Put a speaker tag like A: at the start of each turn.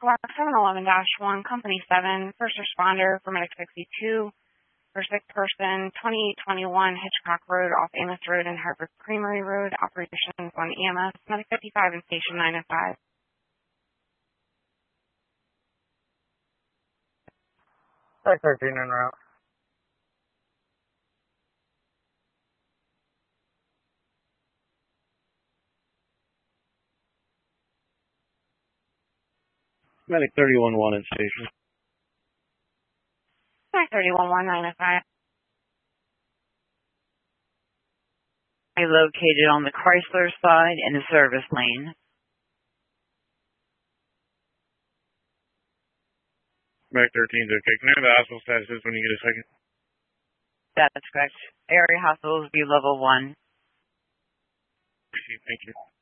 A: Squawk 711-1, Company 7, first responder, paramedic 62, for sick person, 2821 Hitchcock Road off Amos Road and Harvard Creamery Road, operations on EMS, medic 55 and station 905.
B: Site 13 en route.
C: Medic 31-1 in station.
A: Medic 31-1-905.
D: Located on the Chrysler side in the service lane.
C: Medic 13 is okay. Can I have the hospital statuses when you get a second?
D: That's correct. Area hospitals be level 1.
C: Thank you.